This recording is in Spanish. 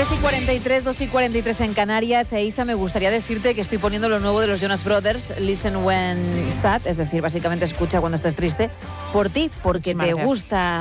3:43, 2:43 en Canarias. Isa, me gustaría decirte que estoy poniendo lo nuevo de los Jonas Brothers, Listen When Sad, es decir, básicamente escucha cuando estés triste, por ti, porque te gusta